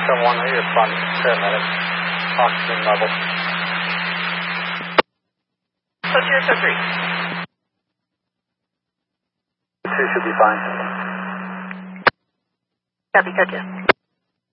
271, I respond to paramedic. Oxygen level. So 2 to 3. 2 should be fine. Copy, 2.